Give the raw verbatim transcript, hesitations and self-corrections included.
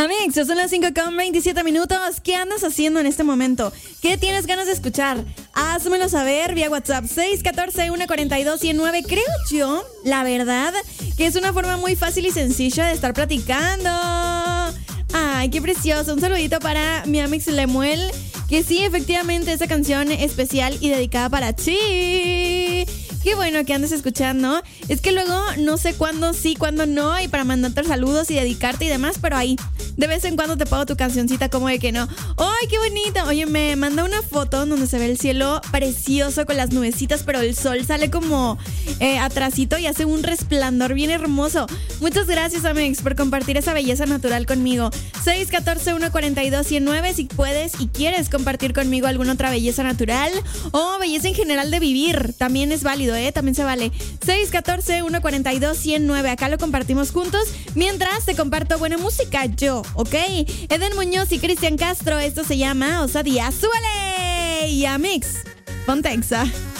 Amix, son las cinco con veintisiete minutos. ¿Qué andas haciendo en este momento? ¿Qué tienes ganas de escuchar? Házmelo saber vía WhatsApp seis uno cuatro, uno cuatro dos, uno cero nueve. Creo yo, la verdad, que es una forma muy fácil y sencilla de estar platicando. Ay, qué precioso. Un saludito para mi Amix Lemuel, que sí, efectivamente, esa canción especial y dedicada para ti. Qué bueno que andes escuchando. Es que luego no sé cuándo sí, cuándo no, y para mandarte saludos y dedicarte y demás, pero ahí, de vez en cuando te pongo tu cancioncita como de que no. ¡Ay, qué bonito! Oye, me manda una foto donde se ve el cielo precioso con las nubecitas, pero el sol sale como eh, atrasito y hace un resplandor bien hermoso. Muchas gracias, Amex, por compartir esa belleza natural conmigo. seis uno cuatro, uno cuatro dos, uno cero nueve, si puedes y quieres compartir conmigo alguna otra belleza natural o belleza en general de vivir, también es válido, ¿eh? También se vale. seis uno cuatro, uno cuatro dos, uno cero nueve. Acá lo compartimos juntos mientras te comparto buena música yo, ¿ok? Eden Muñoz y Cristian Castro, esto se llama Osadía. ¡Súbale! Y Amix, ponte Exa.